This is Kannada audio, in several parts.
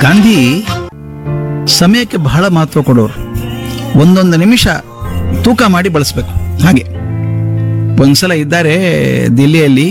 ಗಾಂಧಿ ಸಮಯಕ್ಕೆ ಬಹಳ ಮಹತ್ವ ಕೊಡೋರು. ಒಂದೊಂದು ನಿಮಿಷ ತೂಕ ಮಾಡಿ ಬಳಸಬೇಕು. ಹಾಗೆ ಒಂದ್ಸಲ ಇದ್ದಾರೆ ದಿಲ್ಲಿಯಲ್ಲಿ,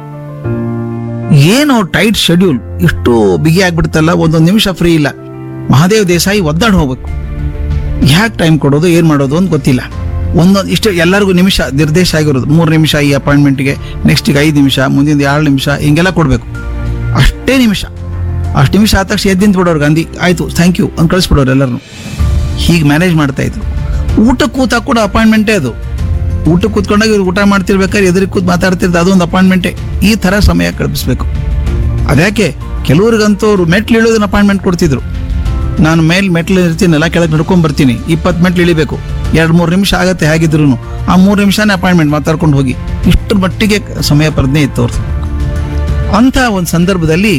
ಏನೋ ಟೈಟ್ ಶೆಡ್ಯೂಲ್, ಇಷ್ಟು ಬಿಗಿ ಆಗ್ಬಿಡ್ತಲ್ಲ, ಒಂದೊಂದು ನಿಮಿಷ ಫ್ರೀ ಇಲ್ಲ. ಮಹಾದೇವ್ ದೇಸಾಯಿ ಒದ್ದಾಡ್ ಹೋಗ್ಬೇಕು. ಯಾಕೆ ಟೈಮ್ ಕೊಡೋದು, ಏನ್ ಮಾಡೋದು ಅಂತ ಗೊತ್ತಿಲ್ಲ. ಒಂದೊಂದು ಇಷ್ಟು ಎಲ್ಲರಿಗೂ ನಿಮಿಷ ನಿರ್ದೇಶ ಆಗಿರೋದು, 3 ನಿಮಿಷ ಈ ಅಪಾಯಿಂಟ್ಮೆಂಟ್ಗೆ, ನೆಕ್ಸ್ಟ್ಗೆ 5 ನಿಮಿಷ, ಮುಂದಿನ 2 ನಿಮಿಷ, ಹಿಂಗೆಲ್ಲ ಕೊಡಬೇಕು. ಅಷ್ಟೇ ನಿಮಿಷ, ಅಷ್ಟು ನಿಮಿಷ ಆದ ತಕ್ಷಣ ಎದ್ದಿಂತ ಬಿಡೋರು ಗಾಂಧಿ. ಆಯ್ತು, ಥ್ಯಾಂಕ್ ಯು ಅಂತ ಕಳಿಸ್ಬಿಡೋರು ಎಲ್ಲರನ್ನು. ಹೀಗೆ ಮ್ಯಾನೇಜ್ ಮಾಡ್ತಾ ಇದ್ರು. ಊಟಕ್ಕೆ ಕೂತಾಗ ಕೂಡ ಅಪಾಯಿಂಟ್ಮೆಂಟೇ ಅದು. ಊಟಕ್ಕೆ ಕೂತ್ಕೊಂಡಾಗ ಇವ್ರು ಊಟ ಮಾಡ್ತಿರ್ಬೇಕಾದ್ರೆ ಎದುರಿಗೆ ಕೂತ್ ಮಾತಾಡ್ತಿರ್ತಾರೆ, ಅದೊಂದು ಅಪಾಯಿಂಟ್ಮೆಂಟೇ. ಈ ಥರ ಸಮಯ ಕಲ್ಪಿಸ್ಬೇಕು. ಅದ್ಯಾಕೆ ಕೆಲವ್ರಿಗಂತೂ ಅವ್ರು ಮೆಟ್ಲು ಇಳೋದನ್ನ ಅಪಾಯಿಂಟ್ಮೆಂಟ್ ಕೊಡ್ತಿದ್ರು. ನಾನು ಮೆಟ್ಲು ಇರ್ತೀನಲ್ಲ, ಕೆಳಗೆ ನಡ್ಕೊಂಡ್ ಬರ್ತೀನಿ, 20 ಮೆಟ್ಲು ಇಳಿಬೇಕು, 2-3 ನಿಮಿಷ ಆಗತ್ತೆ ಹೇಗಿದ್ರು. ಆ 3 ನಿಮಿಷನೇ ಅಪಾಯಿಂಟ್ಮೆಂಟ್ ಮಾತಾಡ್ಕೊಂಡು ಹೋಗಿ. ಇಷ್ಟರ ಮಟ್ಟಿಗೆ ಸಮಯ ಪ್ರಜ್ಞೆ ಇತ್ತು ಅವ್ರದ್ದು. ಅಂಥ ಒಂದು ಸಂದರ್ಭದಲ್ಲಿ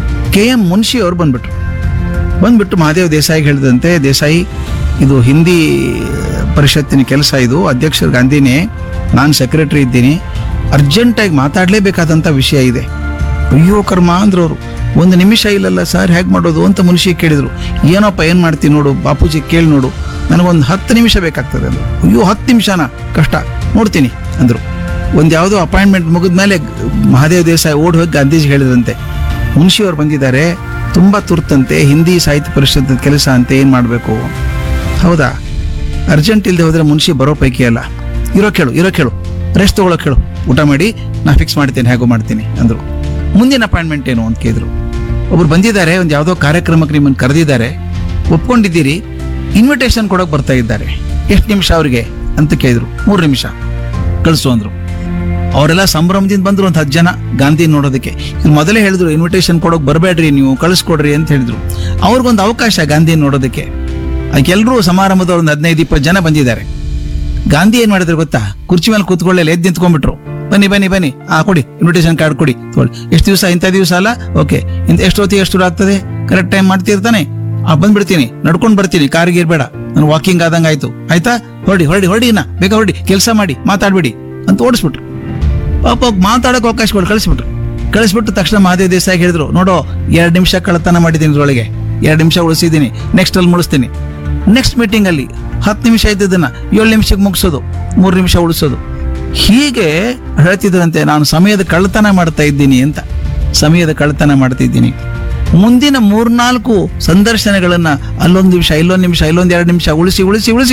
KM ಮುನ್ಷಿ ಅವರು ಬಂದ್ಬಿಟ್ಟು ಮಹಾದೇವ್ ದೇಸಾಯಿಗೆ ಹೇಳಿದಂತೆ, ದೇಸಾಯಿ ಇದು ಹಿಂದಿ ಪರಿಷತ್ತಿನ ಕೆಲಸ, ಇದು ಅಧ್ಯಕ್ಷರು ಗಾಂಧಿನೇ, ನಾನು ಸೆಕ್ರೆಟರಿ ಇದ್ದೀನಿ, ಅರ್ಜೆಂಟಾಗಿ ಮಾತಾಡಲೇಬೇಕಾದಂಥ ವಿಷಯ ಇದೆ. ಅಯ್ಯೋ ಕರ್ಮ ಅಂದ್ರು ಅವರು. 1 ನಿಮಿಷ ಇಲ್ಲಲ್ಲ ಸರ್, ಹೇಗೆ ಮಾಡೋದು ಅಂತ ಮುನ್ಷಿ ಕೇಳಿದ್ರು. ಏನಪ್ಪ ಏನು ಮಾಡ್ತೀನಿ ನೋಡು, ಬಾಪೂಜಿ ಕೇಳಿ ನೋಡು, ನನಗೊಂದು 10 ನಿಮಿಷ ಬೇಕಾಗ್ತದೆ ಅಂದರು. ಅಯ್ಯೋ 10 ನಿಮಿಷನಾ, ಕಷ್ಟ, ನೋಡ್ತೀನಿ ಅಂದರು. ಒಂದು ಯಾವುದೋ ಅಪಾಯಿಂಟ್ಮೆಂಟ್ ಮುಗಿದ್ಮೇಲೆ ಮಹಾದೇವ್ ದೇಸಾಯಿ ಓಡಿ ಹೋಗಿ ಗಾಂಧೀಜಿ ಹೇಳಿದಂತೆ, ಮುನ್ಷಿ ಅವ್ರು ಬಂದಿದ್ದಾರೆ, ತುಂಬ ತುರ್ತಂತೆ, ಹಿಂದಿ ಸಾಹಿತ್ಯ ಪರಿಷತ್ ಕೆಲಸ ಅಂತೆ, ಏನು ಮಾಡಬೇಕು? ಹೌದಾ, ಅರ್ಜೆಂಟ್ ಇಲ್ಲದೆ ಹೋದರೆ ಮುನ್ಷಿ ಬರೋ ಪೈಕಿ ಅಲ್ಲ, ಇರೋ ಕೇಳು, ರೆಸ್ಟ್ ತೊಗೊಳಕ್ಕೆ ಹೇಳು, ಊಟ ಮಾಡಿ ನಾ ಫಿಕ್ಸ್ ಮಾಡ್ತೀನಿ, ಹೇಗೋ ಮಾಡ್ತೀನಿ ಅಂದರು. ಮುಂದಿನ ಅಪಾಯಿಂಟ್ಮೆಂಟ್ ಏನು ಅಂತ ಕೇಳಿದ್ರು. ಒಬ್ರು ಬಂದಿದ್ದಾರೆ, ಒಂದು ಯಾವುದೋ ಕಾರ್ಯಕ್ರಮಕ್ಕೆ ನಿಮ್ಮನ್ನು ಕರೆದಿದ್ದಾರೆ, ಒಪ್ಕೊಂಡಿದ್ದೀರಿ, ಇನ್ವಿಟೇಷನ್ ಕೊಡೋಕೆ ಬರ್ತಾ ಇದ್ದಾರೆ, ಎಷ್ಟು ನಿಮಿಷ ಅವ್ರಿಗೆ ಅಂತ ಕೇಳಿದ್ರು. 3 ನಿಮಿಷ ಕಳಿಸು ಅಂದರು. ಅವರೆಲ್ಲ ಸಂಭ್ರಮದಿಂದ ಬಂದರು, ಒಂದು 10 ಜನ ಗಾಂಧಿ ನೋಡೋದಕ್ಕೆ. ಇವ್ರು ಮೊದಲೇ ಹೇಳಿದ್ರು, ಇನ್ವಿಟೇಷನ್ ಕೊಡೋಕೆ ಬರಬೇಡ್ರಿ, ನೀವು ಕಳಿಸ್ಕೊಡ್ರಿ ಅಂತ ಹೇಳಿದ್ರು. ಅವ್ರಿಗೊಂದು ಅವಕಾಶ ಗಾಂಧಿ ನೋಡೋದಕ್ಕೆ. ಅದಕ್ಕೆ ಎಲ್ಲರೂ ಸಮಾರಂಭದವ್ರು ಒಂದು 15-20 ಜನ ಬಂದಿದ್ದಾರೆ. ಗಾಂಧಿ ಏನ್ ಮಾಡಿದ್ರು ಗೊತ್ತಾ, ಕುರ್ಚಿ ಮೇಲೆ ಕೂತ್ಕೊಳ್ಳಿ, ಎದ್ದು ನಿಂತ್ಕೊಂಡ್ಬಿಟ್ರು. ಬನ್ನಿ, ಕೊಡಿ ಇನ್ವಿಟೇಷನ್ ಕಾರ್ಡ್ ಕೊಡಿ, ಎಷ್ಟು ದಿವಸ, ಇಂಥ ದಿವಸ ಅಲ್ಲ, ಓಕೆ, ಎಷ್ಟು ಹೊತ್ತಿಗೆ ಎಷ್ಟು ಆಗ್ತದೆ, ಕರೆಕ್ಟ್ ಟೈಮ್ ಮಾಡ್ತಿರ್ತಾನೆ, ಬಂದ್ಬಿಡ್ತೀನಿ, ನಡ್ಕೊಂಡು ಬರ್ತೀನಿ, ಕಾರ್ಗೆ ಇರ್ಬೇಡ, ನಾನು ವಾಕಿಂಗ್ ಆದಂಗ ಆಯ್ತಾ, ಹೊರಡಿ ನಾ ಬೇಗ ಹೊರಡಿ, ಕೆಲಸ ಮಾಡಿ, ಮಾತಾಡ್ಬಿಡಿ ಅಂತ ಓಡಿಸ್ಬಿಟ್ರು. ಪಾಪ ಮಾತಾಡೋಕೆ ಅವಕಾಶ ಕಳಿಸ್ಬಿಟ್ಟು ತಕ್ಷಣ ಮಹಾದೇವ್ ದೇಸಾಯಿ ಹೇಳಿದ್ರು, ನೋಡೋ 2 ನಿಮಿಷ ಕಳ್ಳತನ ಮಾಡಿದ್ದೀನಿ, ಇದ್ರೊಳಗೆ 2 ನಿಮಿಷ ಉಳಿಸಿದ್ದೀನಿ, ನೆಕ್ಸ್ಟ್ ಅಲ್ಲಿ ಮುಳಿಸ್ತೀನಿ. ನೆಕ್ಸ್ಟ್ ಮೀಟಿಂಗ್ ಅಲ್ಲಿ 10 ನಿಮಿಷ ಇದ್ದದನ್ನ 7 ನಿಮಿಷಕ್ಕೆ ಮುಗಿಸೋದು, 3 ನಿಮಿಷ ಉಳಿಸೋದು. ಹೀಗೆ ಹೇಳ್ತಿದ್ರಂತೆ, ನಾನು ಸಮಯದ ಕಳ್ಳತನ ಮಾಡ್ತಾ ಇದ್ದೀನಿ ಅಂತ. ಸಮಯದ ಕಳ್ಳತನ ಮಾಡ್ತಿದ್ದೀನಿ. ಮುಂದಿನ 3-4 ಸಂದರ್ಶನಗಳನ್ನ ಅಲ್ಲೊಂದು ನಿಮಿಷ, ಇಲ್ಲೊಂದು ನಿಮಿಷ, ಇಲ್ಲೊಂದು 2 ನಿಮಿಷ ಉಳಿಸಿ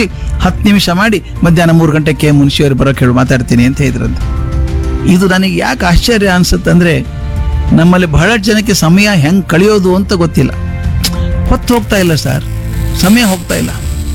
10 ನಿಮಿಷ ಮಾಡಿ ಮಧ್ಯಾಹ್ನ 3 ಗಂಟೆಗೆ ಮುನ್ಷಿಯವರು ಬರೋಕೆ ಹೇಳಿ ಮಾತಾಡ್ತೀನಿ ಅಂತ ಹೇಳಿದ್ರಂತೆ. ಇದು ನನಗೆ ಯಾಕೆ ಆಶ್ಚರ್ಯ ಅನ್ಸುತ್ತಂದ್ರೆ, ನಮ್ಮಲ್ಲಿ ಬಹಳಷ್ಟು ಜನಕ್ಕೆ ಸಮಯ ಹೆಂಗ್ ಕಳೆಯೋದು ಅಂತ ಗೊತ್ತಿಲ್ಲ. ಹೊತ್ತು ಹೋಗ್ತಾ ಇಲ್ಲ ಸರ್, ಸಮಯ ಹೋಗ್ತಾ ಇಲ್ಲ.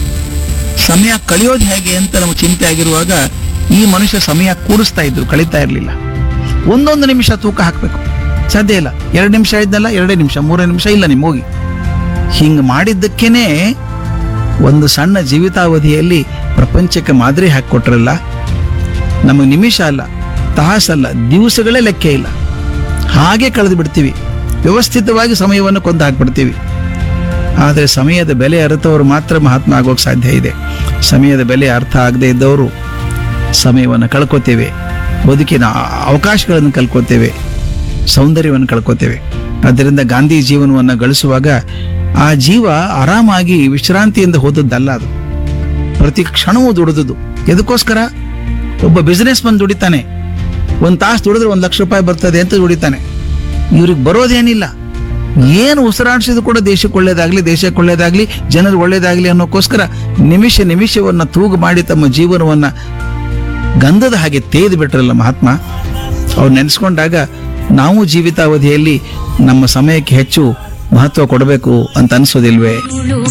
ಸಮಯ ಕಳೆಯೋದು ಹೇಗೆ ಅಂತ ನಮಗೆ ಚಿಂತೆ ಆಗಿರುವಾಗ ಈ ಮನುಷ್ಯ ಸಮಯ ಕೂಡಿಸ್ತಾ ಇದ್ರು, ಕಳೀತಾ ಇರಲಿಲ್ಲ. ಒಂದೊಂದು ನಿಮಿಷ ತೂಕ ಹಾಕಬೇಕು, ಸಾಧ್ಯ ಇಲ್ಲ. 2 ನಿಮಿಷ ಇದ್ದಲ್ಲ, 2 ನಿಮಿಷ, 3 ನಿಮಿಷ ಇಲ್ಲ ನಿಮ್ಗೆ ಹೋಗಿ. ಹಿಂಗೆ ಮಾಡಿದ್ದಕ್ಕೇನೆ ಒಂದು ಸಣ್ಣ ಜೀವಿತಾವಧಿಯಲ್ಲಿ ಪ್ರಪಂಚಕ್ಕೆ ಮಾದರಿ ಹಾಕಿಕೊಟ್ರಲ್ಲ. ನಮಗೆ ನಿಮಿಷ ಅಲ್ಲ, ತಾಸಲ್ಲ, ದಿವಸಗಳೇ ಲೆಕ್ಕ ಇಲ್ಲ. ಹಾಗೆ ಕಳೆದು ಬಿಡ್ತೀವಿ, ವ್ಯವಸ್ಥಿತವಾಗಿ ಸಮಯವನ್ನು ಕೊಂದು ಹಾಕ್ಬಿಡ್ತೀವಿ. ಆದರೆ ಸಮಯದ ಬೆಲೆ ಅರಿತವರು ಮಾತ್ರ ಮಹಾತ್ಮ ಆಗೋಕೆ ಸಾಧ್ಯ ಇದೆ. ಸಮಯದ ಬೆಲೆ ಅರ್ಥ ಆಗದೆ ಇದ್ದವರು ಸಮಯವನ್ನು ಕಳ್ಕೊತೇವೆ, ಬದುಕಿನ ಅವಕಾಶಗಳನ್ನು ಕಳ್ಕೊತೇವೆ, ಸೌಂದರ್ಯವನ್ನು ಕಳ್ಕೊತೇವೆ. ಆದ್ದರಿಂದ ಗಾಂಧಿ ಜೀವನವನ್ನು ಗಳಿಸುವಾಗ ಆ ಜೀವ ಆರಾಮಾಗಿ ವಿಶ್ರಾಂತಿಯಿಂದ ಹೋದದ್ದಲ್ಲ, ಅದು ಪ್ರತಿ ಕ್ಷಣವೂ ದುಡಿದದ್ದು. ಎದಕ್ಕೋಸ್ಕರ? ಒಬ್ಬ ಬಿಸ್ನೆಸ್ ಮನ್ ದುಡಿತಾನೆ, 1 ತಾಸು ದುಡಿದ್ರೆ 1 ಲಕ್ಷ ರೂಪಾಯಿ ಬರ್ತದೆ ಅಂತ ದುಡಿತಾನೆ. ಇವ್ರಿಗೆ ಬರೋದೇನಿಲ್ಲ. ಏನು ಉಸಿರಾಡಿಸಿದ್ರು ಕೂಡ ದೇಶಕ್ಕೆ ಒಳ್ಳೇದಾಗ್ಲಿ, ಜನರಿಗೆ ಒಳ್ಳೇದಾಗ್ಲಿ ಅನ್ನೋಕ್ಕೋಸ್ಕರ ನಿಮಿಷವನ್ನ ತೂಗು ಮಾಡಿ ತಮ್ಮ ಜೀವನವನ್ನ ಗಂಧದ ಹಾಗೆ ತೇದು ಬಿಟ್ರಲ್ಲ ಮಹಾತ್ಮ. ಅವ್ರು ನೆನೆಸ್ಕೊಂಡಾಗ ನಾವು ಜೀವಿತಾವಧಿಯಲ್ಲಿ ನಮ್ಮ ಸಮಯಕ್ಕೆ ಹೆಚ್ಚು ಮಹತ್ವ ಕೊಡಬೇಕು ಅಂತ ಅನ್ಸೋದಿಲ್ವೇ?